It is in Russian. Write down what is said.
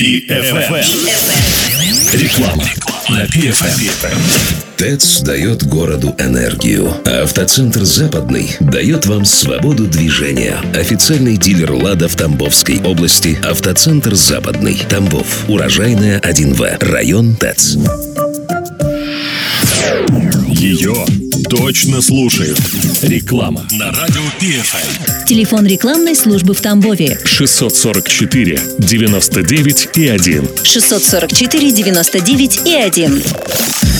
PFM. Реклама на PFM. ТЭЦ дает городу энергию, а автоцентр «Западный» дает вам свободу движения. Официальный дилер «Лада» в Тамбовской области. Автоцентр «Западный». Тамбов. Урожайная 1В. Район ТЭЦ. Ее точно слушают. Реклама на радио PFM. Телефон рекламной службы в Тамбове 644 99 и 1. 644 99 и 1.